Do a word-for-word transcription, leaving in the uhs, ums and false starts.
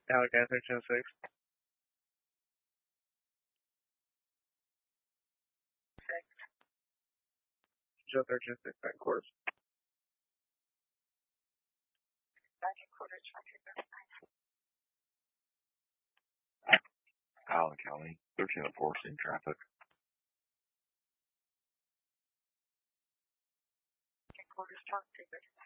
Allegan thirteen oh six. Joe thirteen oh six, nine quarters. Allen County, thirteen oh four, same traffic. Quarters, talk to